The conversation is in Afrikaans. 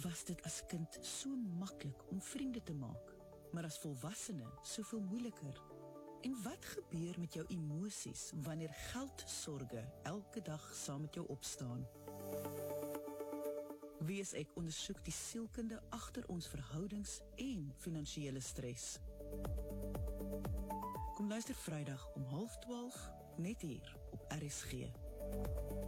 was dit as kind so maklik om vriende te maak, maar as volwassene soveel moeiliker. En wat gebeur met jou emosies wanneer geldsorge elke dag saam met jou opstaan? Wie is ek ondersoek die sielkunde agter ons verhoudings en finansiële stres. Kom luister Vrydag om 11:30, net hier op RSG.